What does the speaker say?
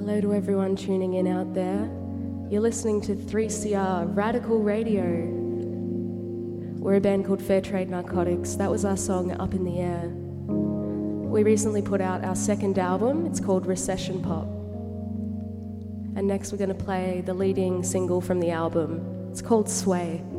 Hello to everyone tuning in out there. You're listening to 3CR Radical Radio. We're a band called Fair Trade Narcotics. That was our song, Up in the Air. We recently put out our second album. It's called Recession Pop. And next we're going to play the leading single from the album. It's called Sway.